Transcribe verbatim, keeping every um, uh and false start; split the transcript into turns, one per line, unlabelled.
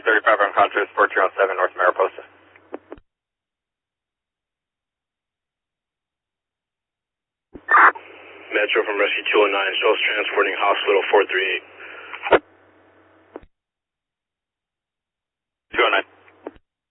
thirty-five on Contras, four two seven North Mariposa.
Metro from Rescue two oh nine, shows transporting hospital four three eight.